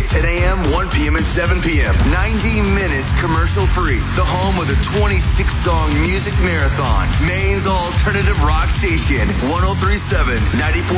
10 a.m., 1 p.m., and 7 p.m. 90 minutes commercial-free. The home of the 26-song music marathon. Maine's alternative rock station. 103.7, 94.